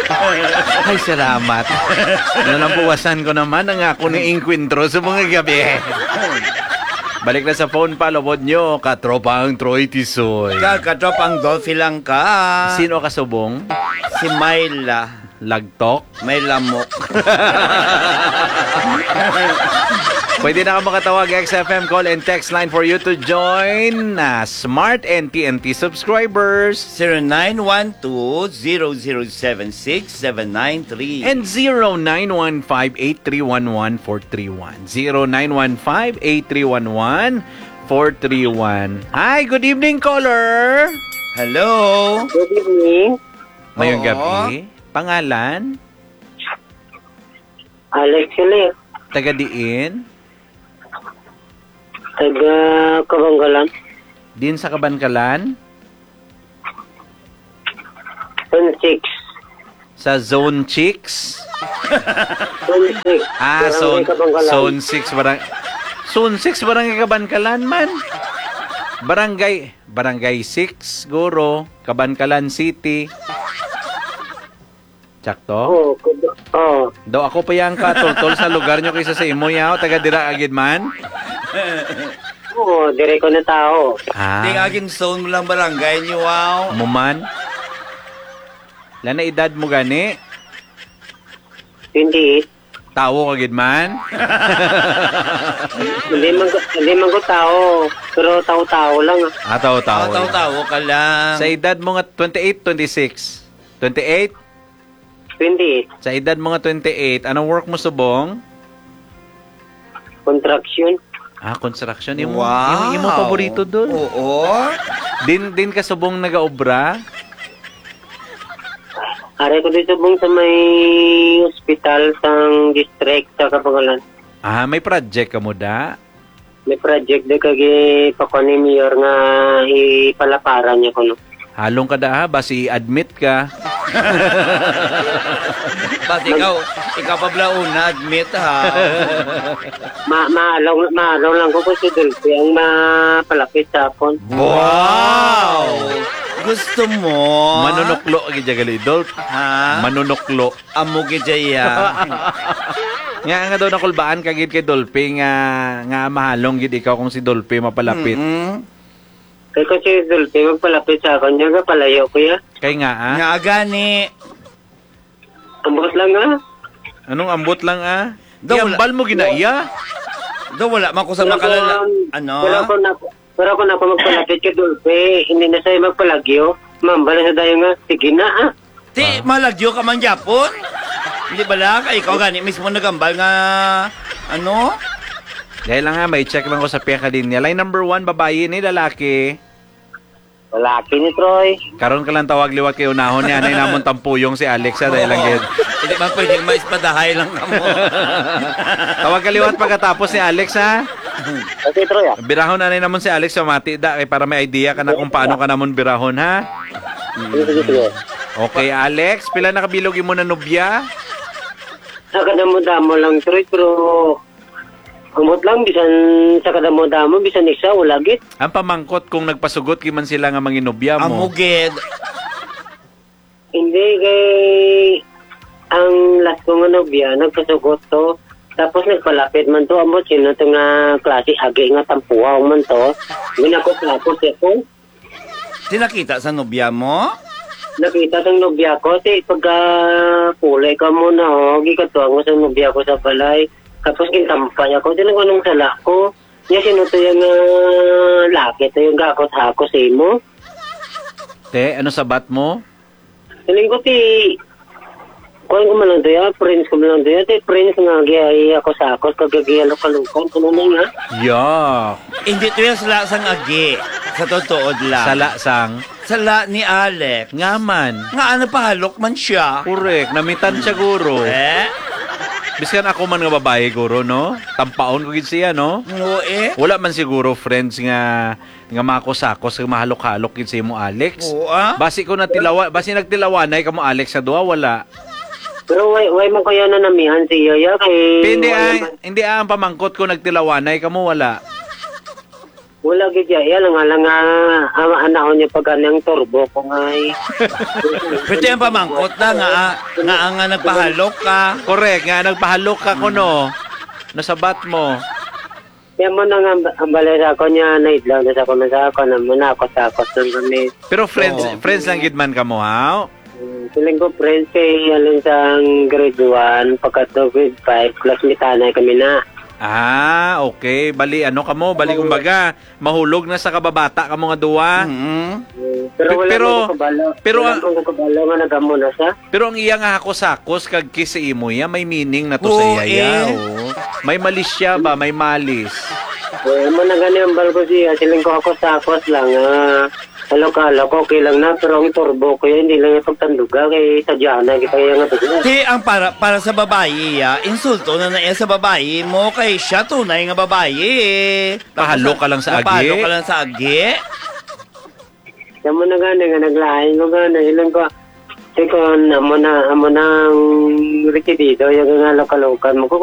Ay, salamat. Nalampuwasan ko naman ang ako ni Inkwentro sa mga gabi. Balik na sa phone pa, lobod nyo, katropang Troy Tisoy. Kakatropang Dolphy lang ka. Sino kasubong? Si Myla. Lagtok? May lamok. Pwede na ka makatawag XFM call and text line for you to join Smart and TNT subscribers. 0912-0076-793 And 0915-831-1431. 0915-831-1431. Hi, good evening, caller. Hello. Good evening. Ngayong Oo. gabi, pangalan? Alex ulit. Taga diin? Taga Kabanggalan. Din sa Kabankalan? 26. Sa Zone Chicks? 26. Zone, Kabanggalan. Zone 6 Zone 6 Barangay Kabankalan man. Barangay 6 Guro, Kabankalan City. Sakto? Oo. Do ako pa yang katultol sa lugar nyo kaysa sa imo yaw, taga dira agid man. Oo, dire ko na tao. Di aging zone mo lang barangay niyo, wow. Muman. Lana edad mo gani? 28. Tawo agid man. Hindi man ko tao. Pero tao-tao lang. Tawo. Taw-taw ka lang. Sa edad mo nga 28, 26. 28? 28. Sa edad mo nga 28, anong work mo subong? Contraction. Construction. Wow. Yung paborito doon. Oo. Din ka subong nagaobra? Aray ko dito bang sa may hospital sang district sa Kabanggalan. May project ka mo da? May project na kagi pa ni Mayor nga ipalaparan niya ko no. Halong ka da ha? Basi admit ka. Ba't ikaw pa blauna, admit ha. Maalaw lang ko si Dulce ang mapalapit sa apon. Wow! Gusto mo? Manunuklo agad gali Dolph. Ha? Manunuklo. Amo gidya. Nga daw nakulbaan kagid kay Dolphy nga mahalong gid ikaw kung si Dolphy mapalapit. Kaya ko si Dulce magpalapit sa akin niya palayo ko ya. Kay nga Nga agani. Ambot lang nga. Anong ambot lang Daw wala- Iambal mo ginaiya. Do wala man ko sa makalala. Ano? Pero ako na pa magpalapit kay Dulce, hindi na sa'yo magpalagyo. Mambala sa dayo nga, sige na Ti, malagyo ka man Japon. Hindi ba lang? Ikaw gani mismo nagambal nga ano? Dahil lang may check lang ko sa piyaka din niya. Line number 1, babae ni lalaki. Lalaki ni Troy. Karon ka lang tawag liwat kay unahon niya. Anay namon tampuyong si Alexa dahil lang gid. Hindi man pwedeng maispadahay lang ka mo. Tawag ka liwat pagkatapos ni Alex ha. Okay, Troy Birahon na namon si Alex sa mati da kay para may idea ka na kung paano ka namon birahon ha. Sige. Okay Alex, pila na kabilog mo na nobya? Sa kadamo-damo lang, Troy, pero umot lang, bisan sa kadamo-damo, bisan isa, wala git. Ang pamangkot kung nagpasugot kiman sila nga manginobya mo. Amugid. Hindi, kay ang last ko nga nobya, nagpasugot to. Tapos nagpalapit man to, amot, sino to nga klase, agi nga tampuaw man to. Ginako-tapos ako. Tinakita sa nobya mo? Nakita ng nobya ko, pagka kulay ka muna, gikatuwa mo sa nobya ko sa balay. Tapos kintampay ako, tinanong sala ko. Niya sino to yung laki, to yung gakot-hakos mo. Te, ano sabat mo? Saling ko, kuhan ko man lang to ya, friends ko man lang to ya, friends nga giyay ako sa akos, kagagiyalo kalungkong, kuno na nga. Yeah. Hindi to yung sala sang agi. Sa totoo lang. Sala sang. Sala ni Alex. Ngaman. Nga ano pahalok man siya. Correct. Namitan siya guro. Biskan ako man nga babae guro, no? Tampaon ko gid siya, no? Oo Wala man siguro friends nga makosakos nga mahalok-halok gid sa imo Alex. Oo Basi ko basi nagtilawanay kamo Alex sa duwa wala. Pero way man kaya na namihan si Yaya kay... Hindi ang pamangkot ko nagtilawanay kamo wala. Wala gidya, yan lang anak niya pag anang turbo ko ngay. Pwede ang pamangkot na nga nagpahalok ka. Correct, nga nagpahalok ka kuno. Nasabat mo. Yan mo na nga ang balay sa ako niya, naidlaw na sa ako na muna ako takot ng kami. Pero friends lang gid man ka mo, ha? Feeling ko friends kay alin sa grade 1, pagka grade 5, classmate na kami na. Ah, okay. Bali, ano ka mo? Bali, kumbaga, mahulog na sa kababata ka mo nga duwa. Pero wala Pero- mo kabalo. pero wala ang- mo kabalo nga nagamo na sa. Pero ang iya nga hakos-hakos kag kiss sa imo ya, may meaning na to Oo, sa iya. eh. Oo. May malis siya ba? May malis. Mo na gani ang balko siya, siling ko ako takot lang. Halo-halo ko, okay lang na, pero ang turbo ko yan, hindi lang yung pagtanduga kay sadya na, kita yung nga to. Ti ang para sa babae, insulto na naiya sa babae mo kay siya tunay nga babae. Pahalo ka lang sa agi. Pahalo ka lang sa agi. Yan mo na gani, nga naglahin mo gani, ilang ko, amo na ang rikidito, yung nga lokalokan mo ko,